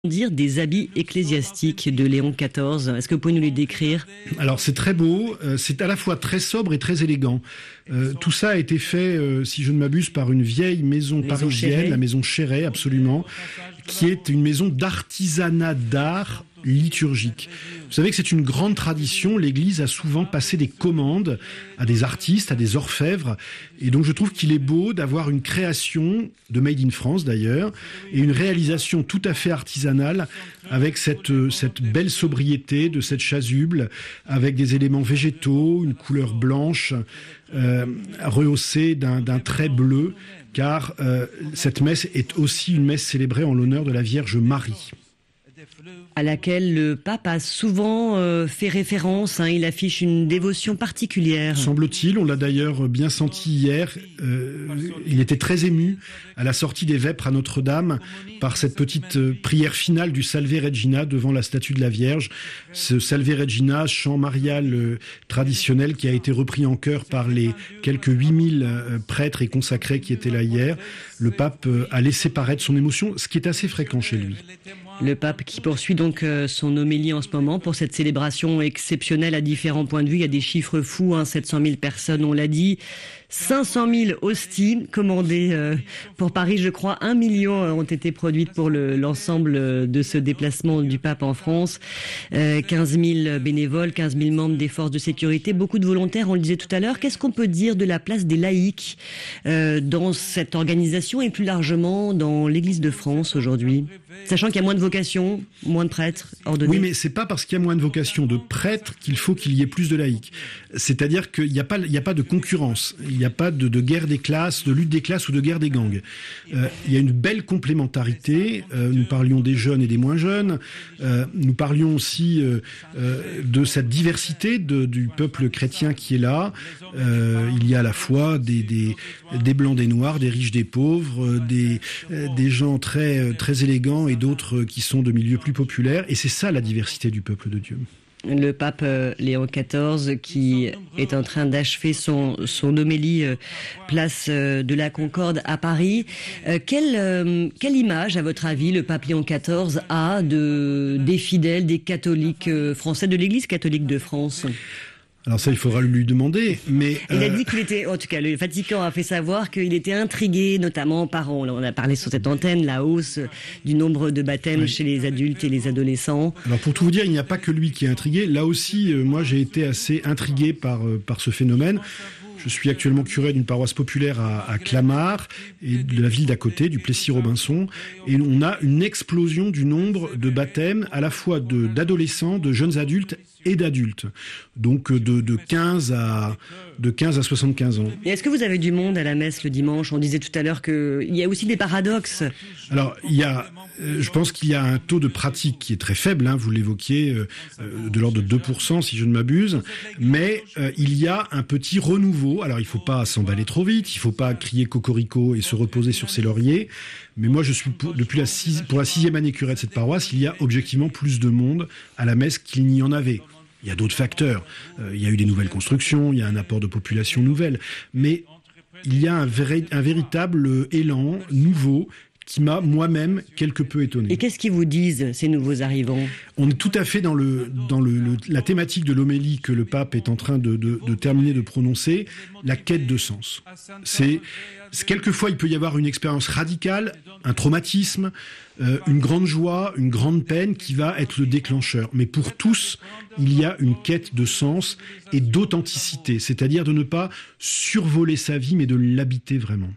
Dire des habits ecclésiastiques de Léon XIV. Est-ce que vous pouvez nous les décrire? Alors c'est très beau, c'est à la fois très sobre et très élégant. Tout ça a été fait, si je ne m'abuse, par une vieille maison parisienne, Chéret. la maison Chéret, absolument, qui est une maison d'artisanat d'art liturgique. Vous savez que c'est une grande tradition, l'Église a souvent passé des commandes à des artistes, à des orfèvres, et donc je trouve qu'il est beau d'avoir une création, de Made in France d'ailleurs, et une réalisation tout à fait artisanale, avec cette belle sobriété de cette chasuble, avec des éléments végétaux, une couleur blanche, rehaussée d'un trait bleu, car cette messe est aussi une messe célébrée en l'honneur de la Vierge Marie. À laquelle le pape a souvent fait référence. Il affiche une dévotion particulière. Semble-t-il, on l'a d'ailleurs bien senti hier, il était très ému à la sortie des Vêpres à Notre-Dame par cette petite prière finale du Salve Regina devant la statue de la Vierge. Ce Salve Regina, chant marial traditionnel qui a été repris en chœur par les quelques 8000 prêtres et consacrés qui étaient là hier. Le pape a laissé paraître son émotion, ce qui est assez fréquent chez lui. Le pape qui poursuit donc son homélie en ce moment pour cette célébration exceptionnelle à différents points de vue. Il y a des chiffres fous, 700 000 personnes, on l'a dit. 500 000 hosties commandées pour Paris, je crois. 1 million ont été produites pour l'ensemble de ce déplacement du pape en France. 15 000 bénévoles, 15 000 membres des forces de sécurité, beaucoup de volontaires, on le disait tout à l'heure. Qu'est-ce qu'on peut dire de la place des laïcs dans cette organisation et plus largement dans l'Église de France aujourd'hui? Sachant qu'il y a moins de vocations, moins de prêtres ordonnés. Oui, mais c'est pas parce qu'il y a moins de vocations de prêtres qu'il faut qu'il y ait plus de laïcs. C'est-à-dire qu'il n'y a pas de concurrence. Il n'y a pas de guerre des classes, de lutte des classes ou de guerre des gangs. Il y a une belle complémentarité. Nous parlions des jeunes et des moins jeunes. Nous parlions aussi de cette diversité du peuple chrétien qui est là. Il y a à la fois des blancs, des noirs, des riches, des pauvres, des gens très, très élégants et d'autres qui sont de milieux plus populaires. Et c'est ça la diversité du peuple de Dieu. Le pape Léon XIV qui est en train d'achever son homélie place de la Concorde à Paris. Quelle image, à votre avis, le pape Léon XIV a des fidèles, des catholiques français, de l'Église catholique de France? Alors ça, il faudra lui demander, mais... Il a dit qu'il était, en tout cas, le Vatican a fait savoir qu'il était intrigué, notamment par, on a parlé sur cette antenne, la hausse du nombre de baptêmes chez les adultes et les adolescents. Alors pour tout vous dire, il n'y a pas que lui qui est intrigué. Là aussi, moi j'ai été assez intrigué par ce phénomène. Je suis actuellement curé d'une paroisse populaire à Clamart et de la ville d'à côté, du Plessis-Robinson. Et on a une explosion du nombre de baptêmes, à la fois d'adolescents, de jeunes adultes et d'adultes. Donc de 15 à 75 ans. Et est-ce que vous avez du monde à la messe le dimanche? On disait tout à l'heure qu'il y a aussi des paradoxes. Alors, je pense qu'il y a un taux de pratique qui est très faible, vous l'évoquiez, de l'ordre de 2%, si je ne m'abuse, mais il y a un petit renouveau. Alors, il ne faut pas s'emballer trop vite, il ne faut pas crier cocorico et se reposer sur ses lauriers, mais moi, je suis pour la 6e année curé de cette paroisse, il y a objectivement plus de monde à la messe qu'il n'y en avait. Il y a d'autres facteurs. Il y a eu des nouvelles constructions, il y a un apport de population nouvelle, mais il y a un véritable élan nouveau qui m'a moi-même quelque peu étonné. Et qu'est-ce qu'ils vous disent, ces nouveaux arrivants? On est tout à fait dans la thématique de l'homélie que le pape est en train de terminer de prononcer, la quête de sens. Quelquefois, il peut y avoir une expérience radicale, un traumatisme, une grande joie, une grande peine qui va être le déclencheur. Mais pour tous, il y a une quête de sens et d'authenticité, c'est-à-dire de ne pas survoler sa vie, mais de l'habiter vraiment.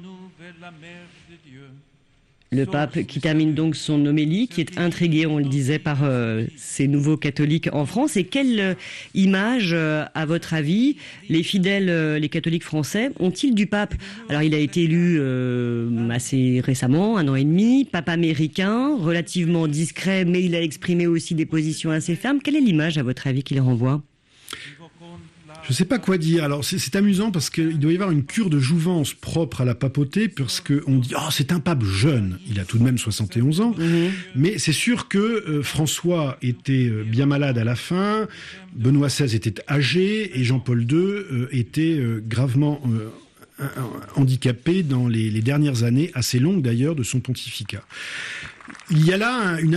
Le pape qui termine donc son homélie, qui est intrigué, on le disait, par ces nouveaux catholiques en France. Et quelle image, à votre avis, les fidèles, les catholiques français, ont-ils du pape? Alors, il a été élu assez récemment, 1 an et demi, pape américain, relativement discret, mais il a exprimé aussi des positions assez fermes. Quelle est l'image, à votre avis, qu'il renvoie? Je ne sais pas quoi dire. Alors c'est amusant parce qu'il doit y avoir une cure de jouvence propre à la papauté, parce qu'on dit c'est un pape jeune. Il a tout de même 71 ans. Mais c'est sûr que François était bien malade à la fin, Benoît XVI était âgé et Jean-Paul II était gravement handicapé dans les dernières années, assez longues d'ailleurs, de son pontificat. Il y a là une